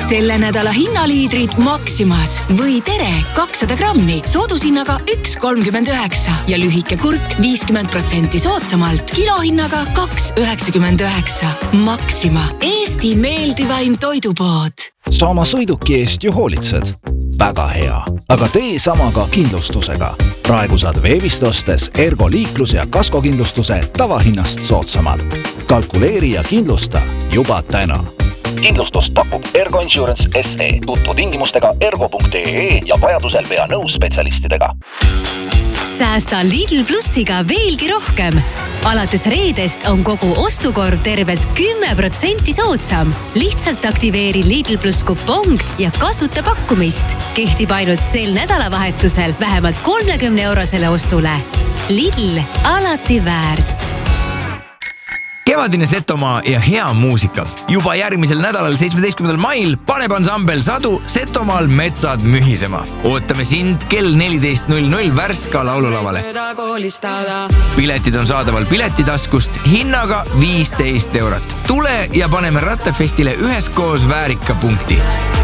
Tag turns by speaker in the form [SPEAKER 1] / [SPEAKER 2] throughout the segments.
[SPEAKER 1] Selle nädala hinnaliidrid Maximas või Tere 200 grammi soodushinnaga 1,39 ja lühike kurk 50% soodsamalt kilohinnaga 2,99. Maxima, Eesti meeldivaim toidupood.
[SPEAKER 2] Sa oma sõiduki eest ju hoolitsed. Väga hea. Aga tee sama ka kindlustusega. Praegu saad veebist ostes Ergo liiklus- ja kaskokindlustuse tavahinnast soodsamalt. Kalkuleeri ja kindlusta juba täna. Kindlustust pakub Ergo Insurance SE. Tutvu tingimustega ergo.ee ja vajadusel pea nõus spetsialistidega.
[SPEAKER 3] Säästa Lidl Plussiga veelgi rohkem. Alates reedest on kogu ostukorv tervelt 10% soodsam. Lihtsalt aktiveeri Lidl Plus kupong ja kasuta pakkumist. Kehtib ainult sel nädalavahetusel vähemalt 30 € ostule. Lidl, alati väärt.
[SPEAKER 4] Kevadine Setomaa ja hea muusika. Juba järgmisel nädalal 17. mail paneb ansambel Sadu Setomaal metsad mühisema. Ootame sind kell 14.00 Värska laululavale. Piletid on saadaval Piletitaskust hinnaga 15 €. Tule ja paneme rattafestile üheskoos väärika punkti.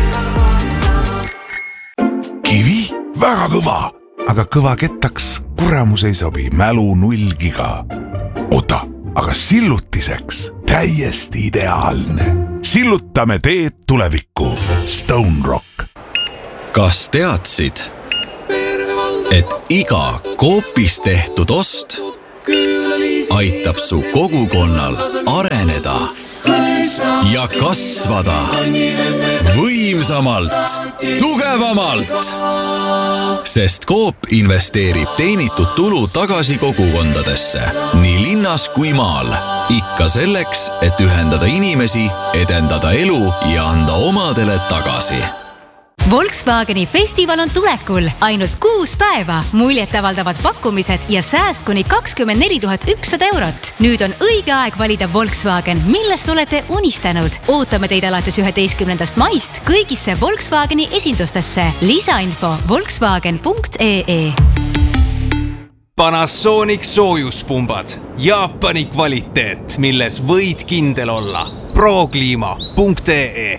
[SPEAKER 5] Kivi? Väga kõva, aga kõva kettaks kuramus ei sobi, mälu 0 giga. Oota, aga sillutiseks täiesti ideaalne. Sillutame teed tulevikku. Stone Rock.
[SPEAKER 6] Kas teadsid, et iga Coopis tehtud ost aitab su kogukonnal areneda ja kasvada võimsamalt, tugevamalt? Sest Coop investeerib teenitud tulu tagasi kogukondadesse, nii linnas kui maal. Ikka selleks, et ühendada inimesi, edendada elu ja anda omadele tagasi.
[SPEAKER 3] Volkswageni festival on tulekul ainult 6 päeva, muljetavaldavad pakkumised ja sääst kuni 24 100 €. Nüüd on õige aeg valida Volkswagen, millest olete unistanud. Ootame teid alates 11. maist kõigisse Volkswageni esindustesse. Lisainfo volkswagen.ee.
[SPEAKER 7] Panasonic soojuspumbad. Jaapani kvaliteet, milles võid kindel olla. Prokliima.ee.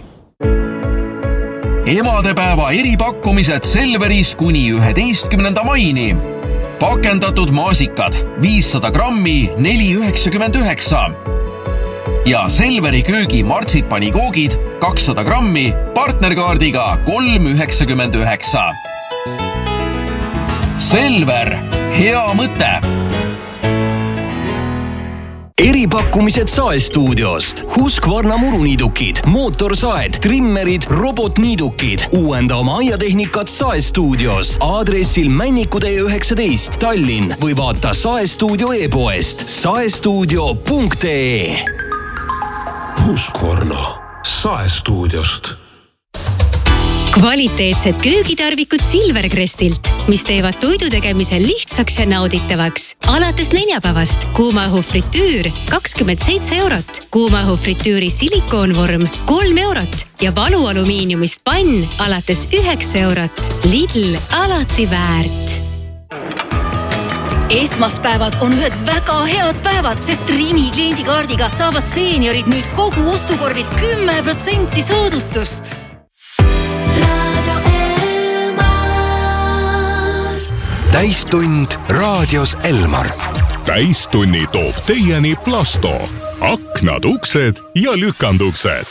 [SPEAKER 8] Emadepäeva eripakkumised Selveris kuni 11. maini. Pakendatud maasikad 500 grammi 4,99. Ja Selveri köögi martsipanikoogid 200 grammi partnerkaardiga 3,99. Selver, hea mõte!
[SPEAKER 6] Eripakkumised Saestuudiost. Husqvarna muruniidukid, mootorsaed, trimmerid, robotniidukid. Uuenda oma aiatehnikat Saestuudios. Aadressil Männiku tee 19 Tallinn või vaata Saestuudio e-poest saestuudio.ee.
[SPEAKER 5] Husqvarna Saestuudiost.
[SPEAKER 3] Kvaliteetsed köögitarvikud Silvercrestilt, mis teevad toidu tegemise lihtsaks ja nauditavaks. Alates neljapäevast kuumaõhufritüür 27 €, kuumaõhufritüüri silikoonvorm 3 € ja valualumiiniumist pann alates 9 €. Lidl, alati väärt.
[SPEAKER 9] Esmaspäevad on ühed väga head päevad, sest Rimi kliendikaardiga saavad seeniorid nüüd kogu ostukorvilt 10% soodustust.
[SPEAKER 10] Täistund raadios Elmar.
[SPEAKER 5] Täistunni toob teieni Plasto. Aknad, uksed ja lükanduksed.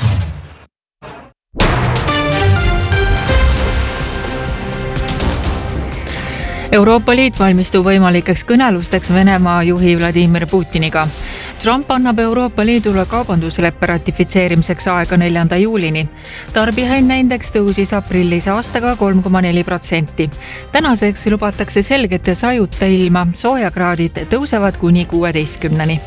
[SPEAKER 11] Euroopa Liit valmistub võimalikeks kõnelusteks Venemaa juhi Vladimir Putiniga. Trump annab Euroopa Liidule kaubandusleppe ratifitseerimiseks aega 4. juulini. Tarbijahinnaindeks tõusis aprillis aastaga 3,4%. Tänaseks lubatakse selgete sajuta ilma, soojakraadid tõusevad kuni 16-ni.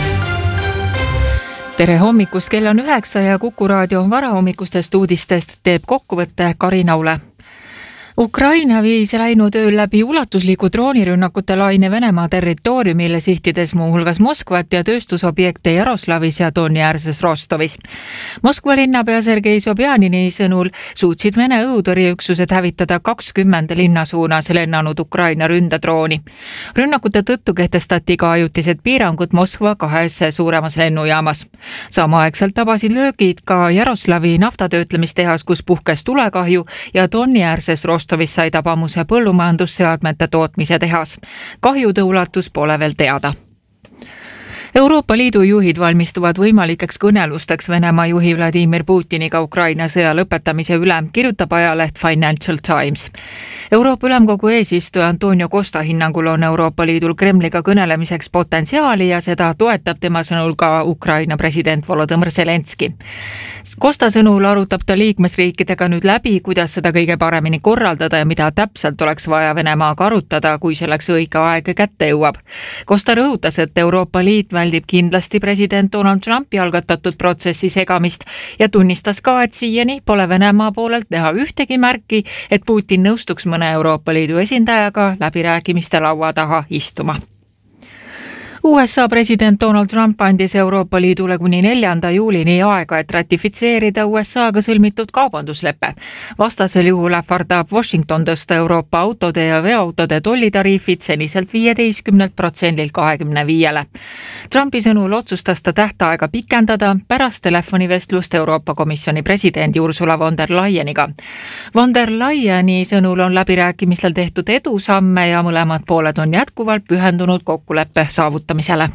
[SPEAKER 11] Tere hommikust, kell on 9 ja Kuku raadio varahommikustest uudistest teeb kokkuvõtte Karin Aule. Ukraina viis läinud ööl läbi ulatusliku droonirünnakute laine Venemaa territooriumile, sihtides muuhulgas Moskvat ja tööstusobjekte Jaroslavis ja Donjärses Rostovis. Moskva linnapea Sergei Sobjanini sõnul suutsid Vene õhutõrjeüksused hävitada 20 linna suunas lennanud Ukraina ründedrooni. Rünnakute tõttu kehtestati ka ajutised piirangud Moskva 2 suuremas lennujaamas. Samaaegselt tabasid löögid ka Jaroslavi naftatöötlemistehas, kus puhkes tulekahju, ja Donjärses Rostovis sai tabamuse põllumajandusseadmete tootmise tehas. Kahjude ulatus pole veel teada. Euroopa Liidu juhid valmistuvad võimalikeks kõnelusteks Venemaa juhi Vladimir Putiniga Ukraina sõja lõpetamise üle, kirjutab ajaleht Financial Times. Euroopa Ülemkogu eesistuja Antonio Costa hinnangul on Euroopa Liidul Kremliga kõnelemiseks potentsiaali ja seda toetab tema sõnul ka Ukraina president Volodõmõr Zelenski. Costa sõnul arutab ta liikmesriikidega nüüd läbi, kuidas seda kõige paremini korraldada ja mida täpselt oleks vaja Venemaaga arutada, kui selleks õige aeg kätte jõuab. Costa rõhutas, et Euroopa Liit väldib kindlasti president Donald Trumpi algatatud protsessi segamist ja tunnistas ka, et siiani pole Venemaa poolelt näha ühtegi märki, et Putin nõustuks mõne Euroopa Liidu esindajaga läbirääkimiste laua taha istuma. USA president Donald Trump andis Euroopa Liidule kuni 4. juulini aega, et ratifitseerida USA-ga sõlmitud kaubanduslepe. Vastasel juhul ähvardab Washington tõsta Euroopa autode ja veoautode tollitariifid seniselt 15% 25%. Trumpi sõnul otsustas ta tähtaega pikendada pärast telefonivestlust Euroopa Komisjoni presidendi Ursula von der Leyeniga. Von der Leyeni sõnul on läbirääkimistel tehtud edusamme ja mõlemad pooled on jätkuvalt pühendunud kokkuleppe saavutamisele.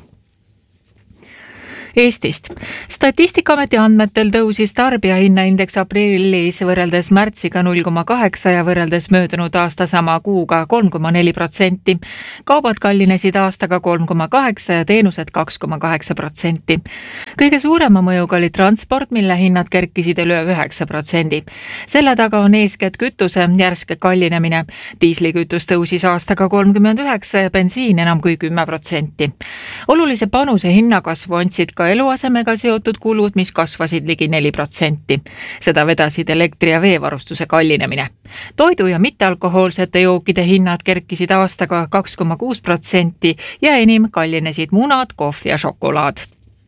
[SPEAKER 11] Eestist. Statistikaameti andmetel tõusis tarbijahinnaindeks aprillis võrreldes märtsiga 0,8 ja võrreldes möödunud aasta sama kuuga 3,4%. Kaubad kallinesid aastaga 3,8 ja teenused 2,8%. Kõige suurema mõjuga oli transport, mille hinnad kerkisid üle 9%. Selle taga on eeskätt kütuse järske kallinemine. Diislikütus tõusis aastaga 39 ja bensiin enam kui 10%. Olulise panuse hinnakasvu andsid ka eluasemega seotud kulud, mis kasvasid ligi 4%. Seda vedasid elektri- ja veevarustuse kallinemine. Toidu- ja mittealkohoolsete jookide hinnad kerkisid aastaga 2,6% ja enim kallinesid munad, kohv ja šokolaad.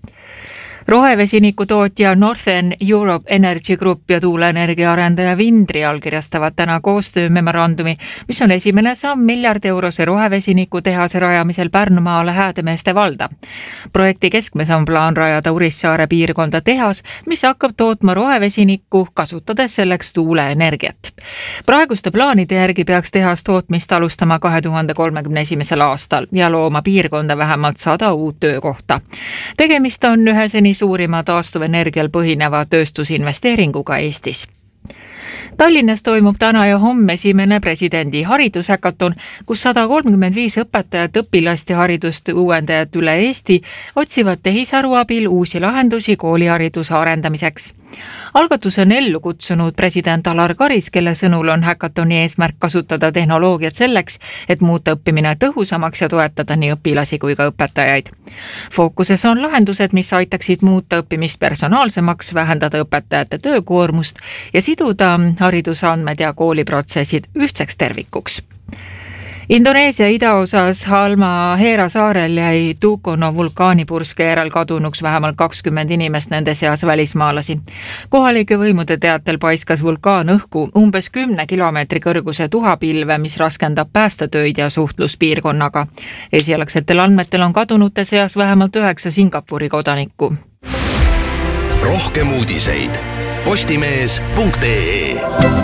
[SPEAKER 11] Rohevesiniku tootja Northern Europe Energy Group ja tuuleenergia arendaja Vindri allkirjastavad täna koostöömemorandumi, mis on esimene samm €1 rohevesiniku tehase rajamisel Pärnumaale Häädemeeste valda. Projekti keskmes on plaan rajada Urissaare piirkonda tehas, mis hakkab tootma rohevesinikku, kasutades selleks tuuleenergiat. Praeguste plaanide järgi peaks tehas tootmist alustama 2031. aastal ja looma piirkonda vähemalt 100 uut töökohta. Tegemist on ühe seni suurima taastuvenergial põhineva tööstusinvesteeringuga Eestis. Tallinnas toimub täna ja homme esimene presidendi haridushäkaton, kus 135 õpetajat, õpilast ja haridust uuendajat üle Eesti otsivad tehisaru abil uusi lahendusi koolihariduse arendamiseks. Algatuse on ellu kutsunud president Alar Karis, kelle sõnul on häkatoni eesmärk kasutada tehnoloogiat selleks, et muuta õppimine tõhusamaks ja toetada nii õpilasi kui ka õpetajaid. Fookuses on lahendused, mis aitaksid muuta õppimist personaalsemaks, vähendada õpetajate töökoormust ja siduda haridusandmed ja kooliprotsessid ühtseks tervikuks. Indoneesia idaosas Halmahera saarel jäi Tukono vulkaanipurske järel kadunuks vähemalt 20 inimest, nende seas välismaalasi. Kohalike võimude teatel paiskas vulkaan õhku umbes 10 kilomeetri kõrguse tuhapilve, mis raskendab päästetöid ja suhtluspiirkonnaga. Esialgsetel andmetel on kadunute seas vähemalt 9 Singapuri kodanikku.
[SPEAKER 10] Rohkem uudiseid postimees.ee.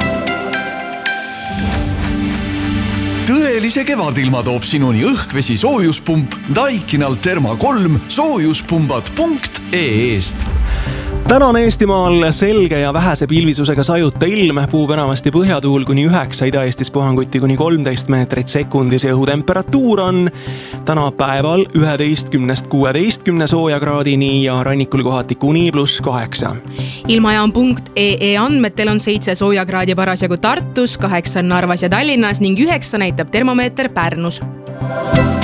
[SPEAKER 12] Tõelise kevadilma toob sinuni õhkvesi soojuspump Daikinal Therma 3 soojuspumbad.ee-st.
[SPEAKER 13] Täna on Eestimaal selge ja vähese pilvisusega sajuta ilm, puhub enamasti põhjatuul kuni 9, Ida-Eestis puhanguti kuni 13 meetrit sekundis ja õhutemperatuur on täna päeval 11–16 soojakraadini ja rannikul kohati kuni +8.
[SPEAKER 14] Ilmajaam.ee andmetel on 7 soojakraadi parasjagu Tartus, 8 Narvas ja Tallinnas ning 9 näitab termomeeter Pärnus.